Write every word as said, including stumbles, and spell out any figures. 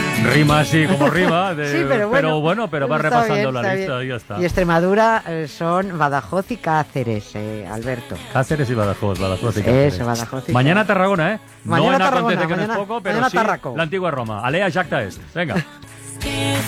Rima así como rima, de, Sí, pero bueno, pero bueno, pero va está repasando bien, la está lista bien. y ya está. Y Extremadura eh, son Badajoz y Cáceres, eh, Alberto. Cáceres y Badajoz, Badajoz y Cáceres. Eso, Badajoz y Mañana Cáceres. Tarragona, ¿eh? Mañana no en Tarragona, acontece que no mañana- es poco, pero mañana sí Tarraco. la antigua Roma. Alea Jacta Est. Venga.